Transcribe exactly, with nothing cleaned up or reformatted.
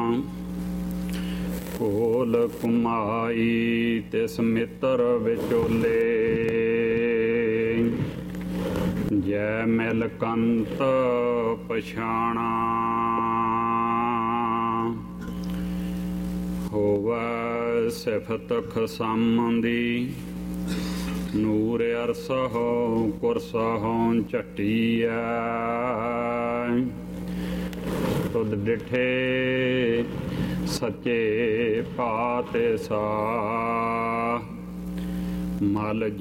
ਕੋਲ ਕੁਮਾਈ ਤਿਸ ਮਿੱਤਰ ਵਿਚੋਲੇ। ਜੈ ਮਿਲ ਕੰਤ ਪਛਾਣਾ ਹੋਵੈ ਸਿਫਤ ਖਸਮ ਦੀ। ਨੂਰ ਅਰਸਹੁ ਕੁਰਸਹੁ ਝਟੀਐ ਤੁਧ ਡਿਠੇ ਸੱਚੇ ਪਾਤਿ ਸਾਹ। ਮਲ